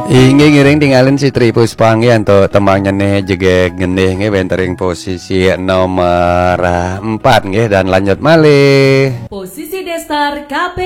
Inge ngiring tinggalin si Tri Puspa nge untuk temangnya nih jege gende nge bentering posisi nomor 4 nge dan lanjut malih. Posisi Destar KP